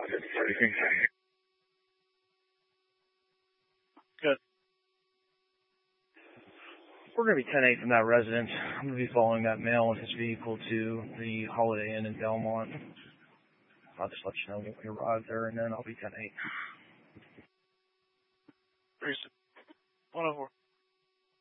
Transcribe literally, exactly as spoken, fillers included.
Good. We're going to be ten eight from that residence. I'm going to be following that male and his vehicle to the Holiday Inn in Belmont. I'll just let you know when we arrive there, and then I'll be ten eight. one oh four.